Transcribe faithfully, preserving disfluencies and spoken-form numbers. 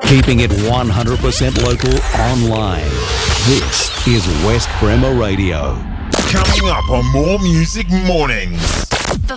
Keeping it one hundred percent local online. This is West Bremer Radio. Coming up on More Music Mornings.